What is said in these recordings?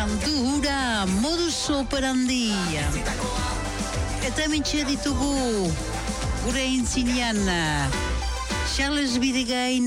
kantu hura modus operandi. Eta mintxe ditugu gure intzinean Charles Bidegain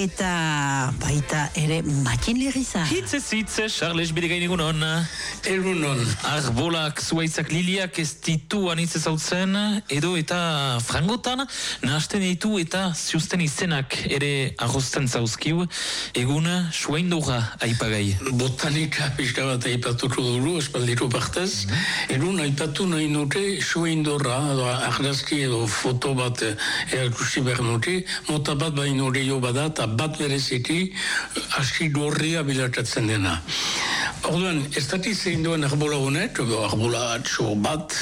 eta baita ere Matien Leriza. Hitz, Charles Bidegain egunon. Egunon. Arbolak, zuaitzak, liliak ez ditu anitz ezautzen, edo eta frangotan, nahasten ditu eta ziusten izenak ere arrozten zauzkiu, egun suaindora aipagai. Botanika pixka bat aipatuko dugu, espaldiru partez. Egun aipatu nahi nuke suaindora, argazki edo foto bat erakusi behar nuke, mota bat baino gehiago bada, eta bat bereziki aski gorria bilakatzen dena. Orduan, ez dati zein duen arbola honek, arbola atxo bat,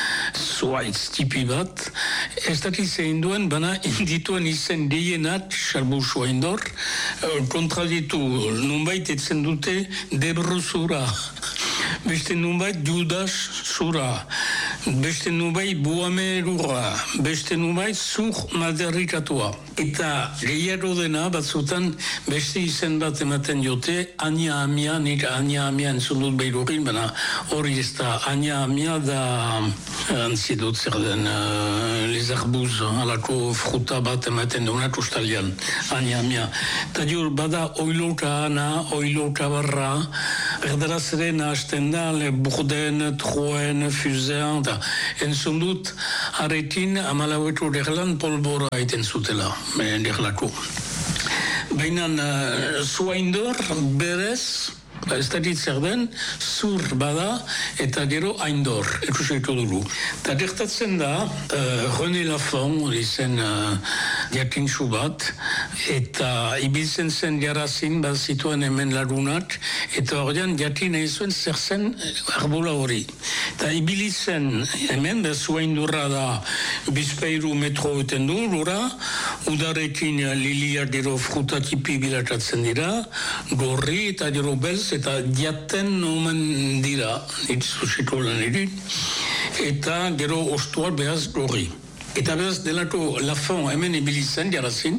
zuaitz tipi bat, ez dati zein duen, bana indituen izen gehienak, salbu suaindor, kontraditu, nunbait etzen dute debruzura, beste nunbait Judas zura, beste nunbait buamerura, beste nunbait zur maderrikatua. Eta gehiago dena batzutan beste izen bat ematen jote, Ania Amia, nik Ania Amia entzun dut behirurin, baina hori ez da Ania Amia da antzidut zer den les arbuz, alako fruta bat ematen duenak ustalian, Ania Amia. Eta jur bada oiloka ana, oiloka barra, erdaraz ere nahazten da, le burden, troen, fuzean, eta entzun dut arekin amalauetu derlan polbora aiten zutela. Derlako. Baina zuaindor berez, ez dakit zer den, zur bada eta gero aindor, ekuseko dugu. Eta gertatzen da, René Lafon, hori zen jakintsu bat, eta ibiltzen zen jarazin, bat zituen hemen lagunak, eta horrean jakin nahi zuen zer zen arbola hori. Eta ibilitzen hemen, zuaindurra da bizpeiru metro eten du, lura, udarekin lilia gero frutatipi bilakatzen dira, gorri eta gero belz, eta diaten omen dira, itzusiko lan eri, eta gero ostuak behaz gorri. Eta behaz delako Lafon hemen ibilitzen jarazin,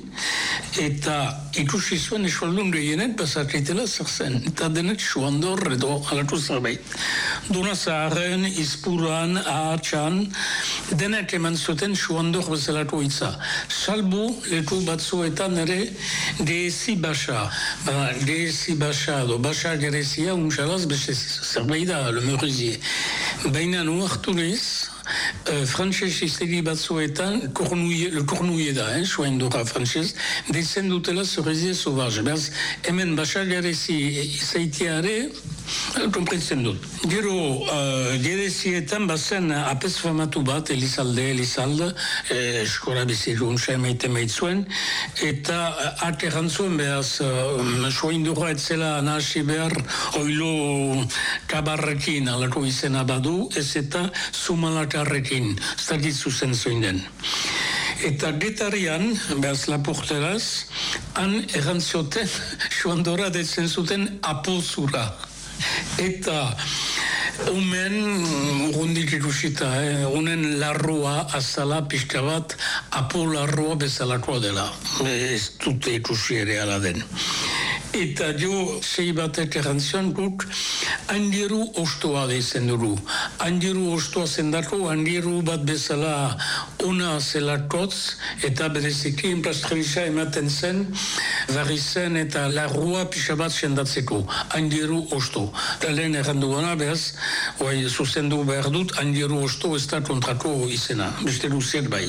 eta ikusi zuen eskualdun gehienek bazakitela zer zen, eta denek suandor edo alako zerbait. Duna zaharren, izpuran, ahatsan, denek eman zuten suandor bezalako hitza. Salbu leku batzuetan ere gehezi basa. Gehezi basa edo basa gerezia untxalaz beste zerbait da, le meurizie. Baina nu hartu niz, frantxez iztegi batzuetan, le cornouille da, suaindora frantxez, deitzen dutela cerezie sauvage. Beraz, hemen basa gerezi izaiteare, kompretzen dut. Gero, gerezietan bazen apez famatu bat, Elizalde, eskora biziko untsa emaiten maitzuen, eta aterantzuen behaz, suaindora etzela nahasi behar, oilo kabarrekin alako izena badu, ez eta sumalakarrekin, ez dakit zuzen zoin den. Eta getarian, behaz laporteraz, han errantzioten, suandora detzen zuten apozura. Eta umen, urrundik ikusita, unen larrua, azala, pixka bat, apo larrua bezalakoa dela. Ez dute ikusi ere ala den. Eta jo, sei batek errantzion guk, handieru ostoa deitzen dugu. Handieru ostoa zendako, handieru bat bezala ona zelakotz, eta bereziki enplastrebisa ematen zen, barri zen eta larrua pixa bat sendatzeko. Handieru osto. Eta lehen errandu gana, behaz, zuzendu behar dut, handieru osto ez da kontrako izena. Beste luziek bai.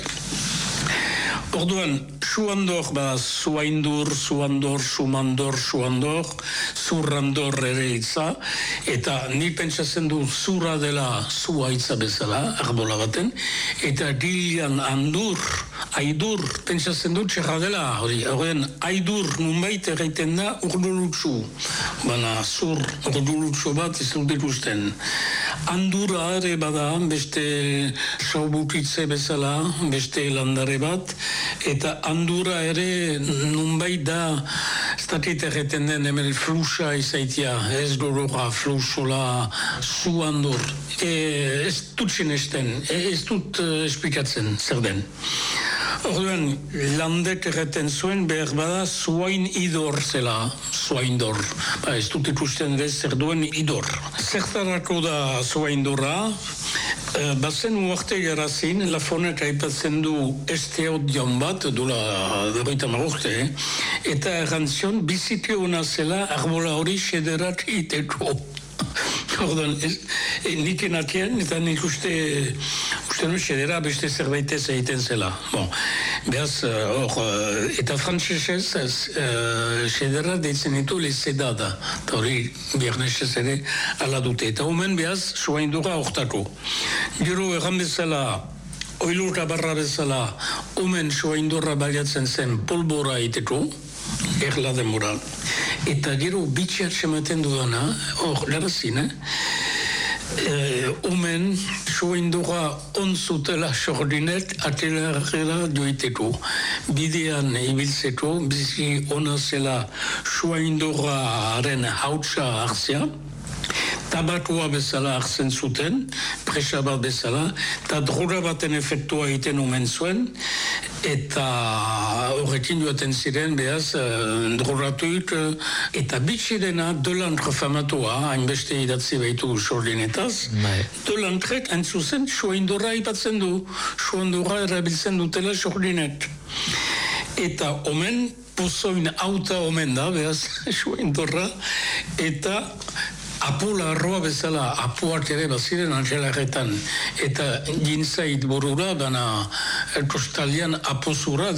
Orduan, suandor, zuaindur, suandor, sumandor, suandor, zurrandor ere itza, eta ni pentsatzen du zura dela zua itza bezala, arbola baten, eta gilian andur, aidur, pentsatzen du txerra dela, horren aidur nunbait erraiten da urdulutsu, baina zur urdulutsu bat ez dut ikusten. Andura ere bada, beste saubukitze bezala, beste landare bat, eta andura ere nunbait da, ez dakit erreten den hemen flusa izaitia, ez gorora flusola zu andur. Ez dut sinesten, ez dut esplikatzen zer den. Orduan, landek erreten zuen behar bada zuain idor zela, zuaindor. Ez dut ikusten bez zer duen idor. Zertarako da zuaindorra? Bazen uarte garazin, Lafonek aipatzen du esteot jaun bat, dula 50 urte, eta errantzion biziki hona zela arbola hori sederat iteko. Orduan, nik enatien, eta nik uste nu xedera beste zerbaitez egiten zela. Bon, behaz, eta frantzesez, xedera deitzen ditu lezedada. Eta hori, biarnesez ere, ala dute. Eta omen behaz, suaindura hortako. Gero erran bezala, oilurra barra bezala, omen suaindura baliatzen zen polbora iteko, erla demora. Eta gero bitxiat sematen dudana, hor, garazin, omen suaindura onzutela sordinet atelarrera joiteko. Bidean ibiltzeko, bizi ona zela suainduraren hautsa hartzea, tabakoa bezala hartzen zuten, presa bat bezala, eta droga baten efektua egiten omen zuen, eta horrekin joaten ziren, behaz, drogatuik, eta bitxirena Delantre famatua, hainbeste idatzi behitu sordinetaz, Delantrek entzuzen suaindorra ipatzen du, suaindorra erabiltzen dutela sordinet. Eta omen, pozoin auta omen da, behaz, suaindorra, eta apola arroa bezala, apuak ere baziren Angelarretan, eta gintzait burura, bana kostalian apozura,